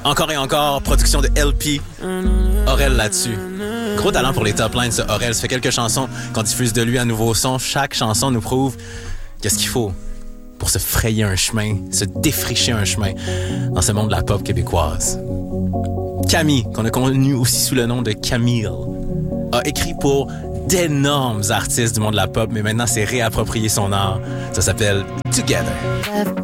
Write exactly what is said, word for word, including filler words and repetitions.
Encore et encore, production de L P. Aurel là-dessus. Gros talent pour les top lines, ce Aurel. Ça fait quelques chansons qu'on diffuse de lui à nouveau son. Chaque chanson nous prouve qu'est-ce qu'il faut pour se frayer un chemin, se défricher un chemin dans ce monde de la pop québécoise. Camille, qu'on a connu aussi sous le nom de Camille, a écrit pour d'énormes artistes du monde de la pop, mais maintenant c'est réapproprié son art. Ça s'appelle Together.